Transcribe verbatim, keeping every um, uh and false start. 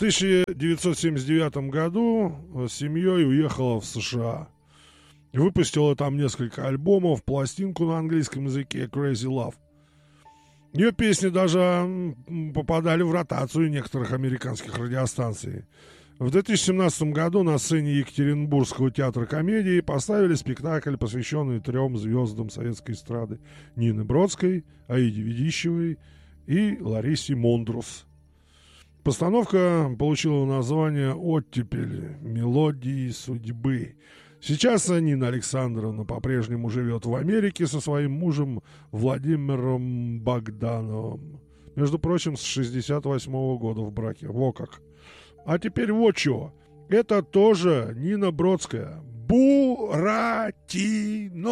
тысяча девятьсот семьдесят девятом году с семьей уехала в США. Выпустила там несколько альбомов, пластинку на английском языке «Crazy Love». Ее песни даже попадали в ротацию некоторых американских радиостанций. В две тысячи семнадцатом году на сцене Екатеринбургского театра комедии поставили спектакль, посвященный трем звездам советской эстрады: Нине Бродской, Аиде Ведищевой и Ларисе Мондрус. Постановка получила название «Оттепель. Мелодии судьбы». Сейчас Нина Александровна по-прежнему живет в Америке со своим мужем Владимиром Богдановым. Между прочим, с шестьдесят восьмого года в браке. Во как. А теперь вот чего. Это тоже Нина Бродская. Буратино.